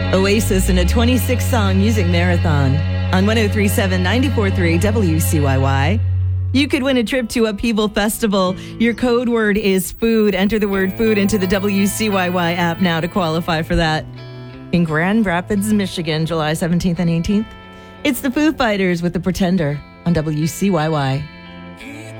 Oasis in a 26-song music marathon on 103.7, 94.3 WCYY. You could win a trip to Upheaval Festival. Your code word is food. Enter the word food into the WCYY app now to qualify for that. In Grand Rapids, Michigan, July 17th and 18th, it's the Foo Fighters with The Pretender on WCYY.